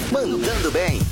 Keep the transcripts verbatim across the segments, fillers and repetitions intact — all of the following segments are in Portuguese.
Mandando Bem.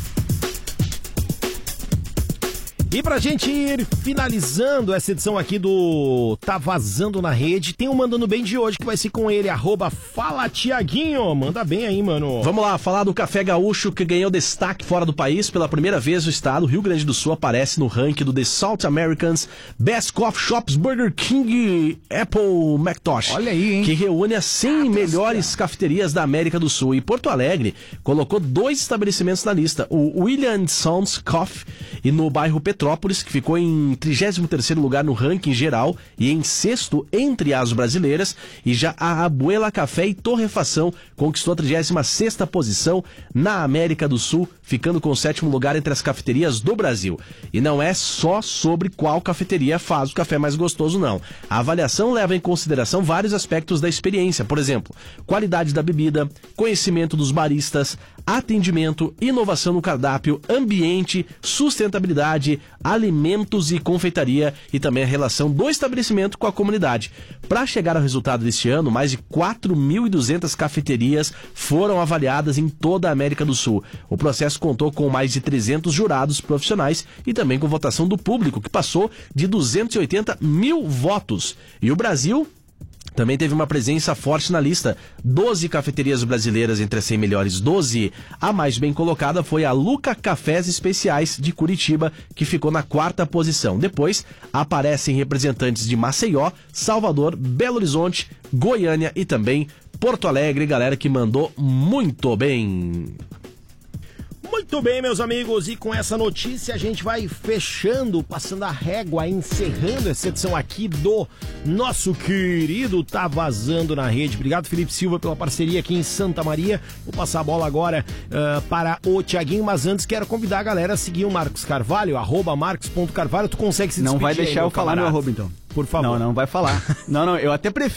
E pra gente ir finalizando essa edição aqui do Tá Vazando na Rede, tem um Mandando Bem de hoje que vai ser com ele, arroba Fala Tiaguinho. Manda bem aí, mano. Vamos lá, falar do Café Gaúcho, que ganhou destaque fora do país. Pela primeira vez o estado, Rio Grande do Sul, aparece no ranking do The South Americans Best Coffee Shops Burger King Apple Macintosh. Olha aí, hein? Que reúne as cem melhores cafeterias da América do Sul. E Porto Alegre colocou dois estabelecimentos na lista, o William Sons Coffee e no bairro Petrópolis, que ficou em trigésimo terceiro lugar no ranking geral e em sexto entre as brasileiras, e já a Abuela Café e Torrefação conquistou a trigésima sexta posição na América do Sul, ficando com o sétimo lugar entre as cafeterias do Brasil. E não é só sobre qual cafeteria faz o café mais gostoso, não. A avaliação leva em consideração vários aspectos da experiência, por exemplo, qualidade da bebida, conhecimento dos baristas, atendimento, inovação no cardápio, ambiente, sustentabilidade, alimentos e confeitaria e também a relação do estabelecimento com a comunidade. Para chegar ao resultado deste ano, mais de quatro mil e duzentas cafeterias foram avaliadas em toda a América do Sul. O processo contou com mais de trezentos jurados profissionais e também com votação do público, que passou de duzentos e oitenta mil votos. E o Brasil também teve uma presença forte na lista. doze cafeterias brasileiras entre as cem melhores, doze. A mais bem colocada foi a Luca Cafés Especiais de Curitiba, que ficou na quarta posição. Depois aparecem representantes de Maceió, Salvador, Belo Horizonte, Goiânia e também Porto Alegre, galera que mandou muito bem. Muito bem, meus amigos, e com essa notícia a gente vai fechando, passando a régua, encerrando essa edição aqui do nosso querido Tá Vazando na Rede. Obrigado, Felipe Silva, pela parceria aqui em Santa Maria. Vou passar a bola agora uh, para o Tiaguinho, mas antes quero convidar a galera a seguir o Marcos Carvalho, arroba marcos ponto carvalho. Tu consegue se despedir? Não vai deixar aí, eu falar camarada? meu arroba, então. Por favor. Não, não vai falar. Não, não, eu até prefiro